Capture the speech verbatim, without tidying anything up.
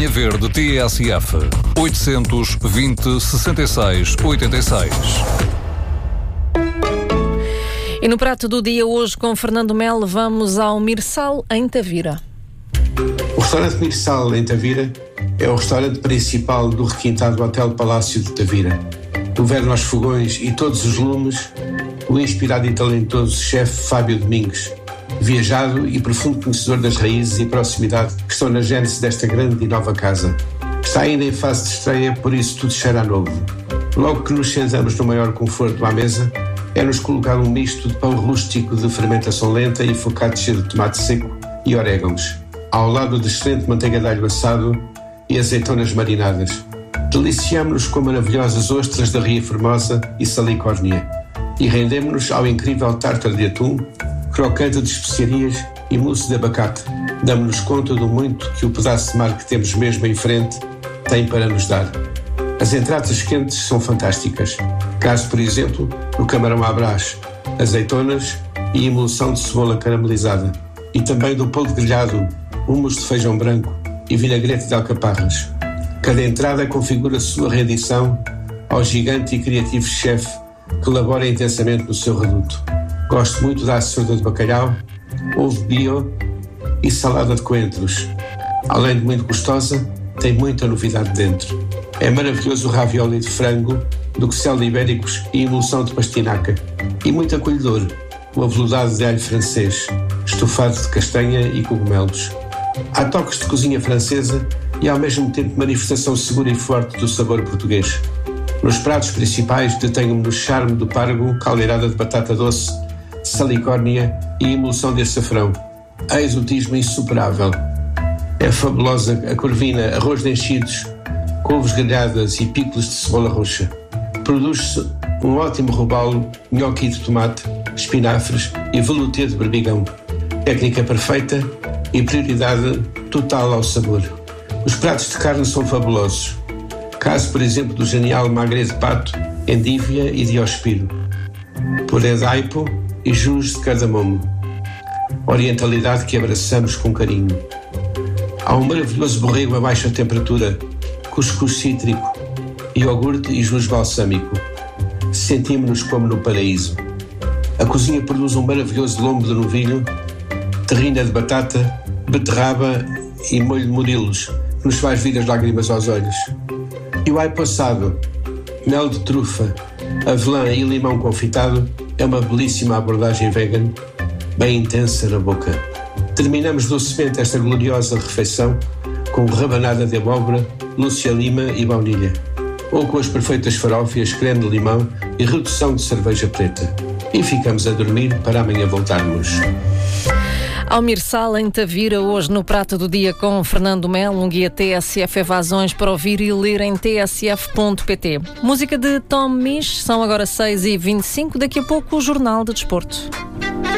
Verde T S F oitocentos e vinte, sessenta e seis, oitenta e seis. E no prato do dia hoje com Fernando Melo vamos ao Mirsal em Tavira. O restaurante Mirsal em Tavira é o restaurante principal do requintado Hotel Palácio de Tavira. Do verno aos fogões e todos os lumes, o inspirado e talentoso chefe Fábio Domingos, viajado e profundo conhecedor das raízes e proximidade que estão na gênese desta grande e nova casa. Está ainda em fase de estreia, por isso tudo cheira a novo. Logo que nos sentamos no maior conforto à mesa, é-nos colocado um misto de pão rústico de fermentação lenta e focaccia de tomate seco e orégãos, ao lado de excelente manteiga de alho assado e azeitonas marinadas. Deliciamo-nos com maravilhosas ostras da Ria Formosa e salicórnia e rendemos-nos ao incrível tártaro de atum, crocante de especiarias e mousse de abacate. Damos-nos conta do muito que o pedaço de mar que temos mesmo em frente tem para nos dar. As entradas quentes são fantásticas. Caso, por exemplo, o camarão à brás, azeitonas e emulsão de cebola caramelizada. E também do polvo grelhado, hummus de feijão branco e vinagrete de alcaparras. Cada entrada configura a sua rendição ao gigante e criativo chefe que labora intensamente no seu reduto. Gosto muito da açuda de bacalhau, ovo bio e salada de coentros. Além de muito gostosa, tem muita novidade dentro. É maravilhoso o ravioli de frango, duxelle de ibéricos e emulsão de pastinaca. E muito acolhedor, o aveludado de alho francês, estofado de castanha e cogumelos. Há toques de cozinha francesa e ao mesmo tempo manifestação segura e forte do sabor português. Nos pratos principais detenho-me no charme do pargo, caldeirada de batata doce, salicórnia e emulsão de açafrão. A exotismo insuperável. É fabulosa a corvina, arroz de enchidos, couves grelhadas e picos de cebola roxa. Produz-se um ótimo robalo, nhoque de tomate, espinafres e velouté de berbigão. Técnica perfeita e prioridade total ao sabor. Os pratos de carne são fabulosos. Caso, por exemplo, do genial magre de pato, endívia e diospiro. Puré de aipo e jus de cardamomo. Orientalidade que abraçamos com carinho. Há um maravilhoso borrego a baixa temperatura, cuscuz cítrico, iogurte e jus balsâmico. Sentimos-nos como no paraíso. A cozinha produz um maravilhoso lombo de novilho, terrina de batata, beterraba e molho de murilos, que nos faz vir as lágrimas aos olhos. E o aipo assado, mel de trufa, avelã e limão confitado é uma belíssima abordagem vegan, bem intensa na boca. Terminamos docemente esta gloriosa refeição com rabanada de abóbora, lúcia lima e baunilha, ou com as perfeitas farófias, creme de limão e redução de cerveja preta. E ficamos a dormir para amanhã voltarmos. Ao Mirsal em Tavira, hoje no Prato do Dia com Fernando Melo, um guia T S F Evasões para ouvir e ler em t s f ponto p t. Música de Tom Misch, são agora seis e vinte e cinco, daqui a pouco o Jornal de Desporto.